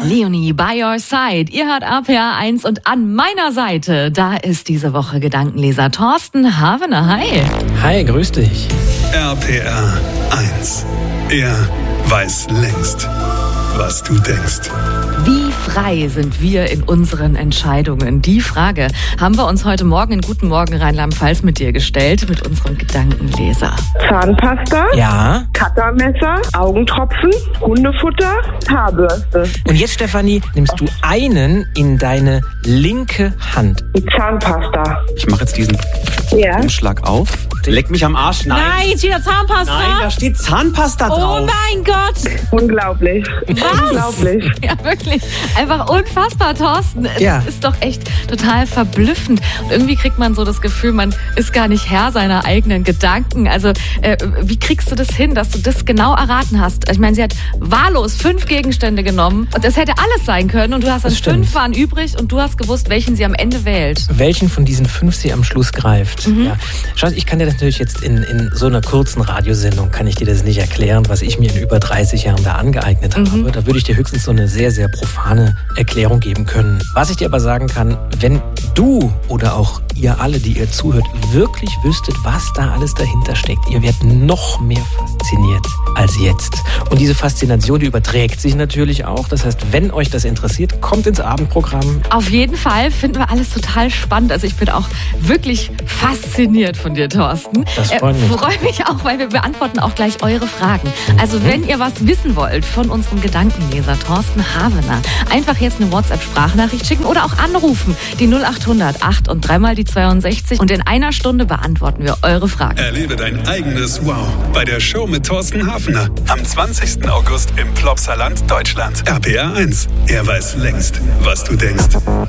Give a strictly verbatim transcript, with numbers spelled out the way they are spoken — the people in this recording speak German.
Leonie, by your side. Ihr hört R P R eins und an meiner Seite, da ist diese Woche Gedankenleser Thorsten Havener. Hi. Hi, grüß dich. R P R eins. Er weiß längst, was du denkst. Wie frei sind wir in unseren Entscheidungen? Die Frage haben wir uns heute Morgen in Guten Morgen Rheinland-Pfalz mit dir gestellt, mit unserem Gedankenleser. Zahnpasta, Ja? Cuttermesser, Augentropfen, Hundefutter, Haarbürste. Und jetzt, Stefanie, nimmst du einen in deine linke Hand. Die Zahnpasta. Ich mache jetzt diesen Ja. Umschlag auf. Leck mich am Arsch. Nein. Nein, jetzt wieder Zahnpasta. Nein, da steht Zahnpasta Oh drauf. mein Gott. Unglaublich. Unglaublich. Ja, wirklich. Einfach unfassbar, Thorsten. Ja. Das ist doch echt total verblüffend. Und irgendwie kriegt man so das Gefühl, man ist gar nicht Herr seiner eigenen Gedanken. Also, äh, wie kriegst du das hin, dass du das genau erraten hast? Ich meine, sie hat wahllos fünf Gegenstände genommen und das hätte alles sein können und du hast dann Das stimmt. fünf waren übrig und du hast gewusst, welchen sie am Ende wählt. Welchen von diesen fünf sie am Schluss greift. Mhm. Ja. Schau, ich kann dir das natürlich jetzt in, in so einer kurzen Radiosendung, kann ich dir das nicht erklären, was ich mir in über dreißig Jahren da angeeignet Mhm. habe. Da würde ich dir höchstens so eine sehr, sehr profane Erklärung geben können. Was ich dir aber sagen kann, wenn du oder auch ihr alle, die ihr zuhört, wirklich wüsstet, was da alles dahinter steckt, ihr werdet noch mehr fasziniert als jetzt. Und diese Faszination, die überträgt sich natürlich auch. Das heißt, wenn euch das interessiert, kommt ins Abendprogramm. Auf jeden Fall finden wir alles total spannend. Also ich bin auch wirklich fasziniert von dir, Thorsten. Das freut mich. Ich freue mich auch, weil wir beantworten auch gleich eure Fragen. Also wenn ihr was wissen wollt von unserem Gedankenleser Thorsten Havener, einfach jetzt eine WhatsApp-Sprachnachricht schicken oder auch anrufen. Die null acht hundert acht und dreimal die zweiundsechzig. Und in einer Stunde beantworten wir eure Fragen. Erlebe dein eigenes Wow bei der Show mit Thorsten Hafner. Am zwanzigsten August im Plopsaland, Deutschland. R P R eins. Er weiß längst, was du denkst.